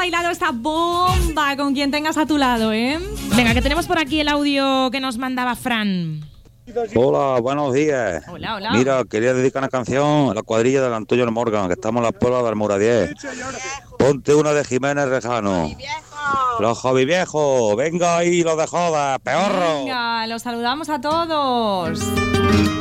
bailado esta bomba con quien tengas a tu lado, ¿eh? Venga, que tenemos por aquí el audio que nos mandaba Fran. Hola, buenos días. Hola, hola. Mira, quería dedicar una canción a la cuadrilla del Antonio Morgan, que estamos en las pueblas de Almoradíes. Ponte una de Jiménez Rejano. Los Javi Viejo, venga ahí, los de joda, peorro. Venga, los saludamos a todos.